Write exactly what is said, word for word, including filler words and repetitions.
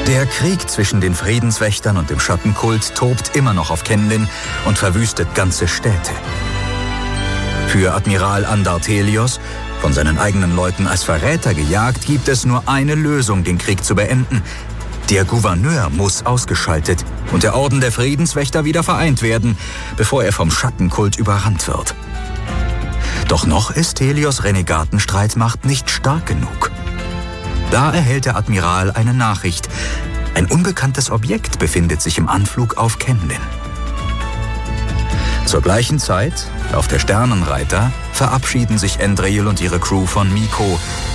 Der Krieg zwischen den Friedenswächtern und dem Schattenkult tobt immer noch auf Kenlin und verwüstet ganze Städte. Für Admiral Andartelios, von seinen eigenen Leuten als Verräter gejagt, gibt es nur eine Lösung, den Krieg zu beenden. Der Gouverneur muss ausgeschaltet und der Orden der Friedenswächter wieder vereint werden, bevor er vom Schattenkult überrannt wird. Doch noch ist Helios Renegatenstreitmacht nicht stark genug. Da erhält der Admiral eine Nachricht. Ein unbekanntes Objekt befindet sich im Anflug auf Kenlin. Zur gleichen Zeit, auf der Sternenreiter, verabschieden sich Endril und ihre Crew von Miko,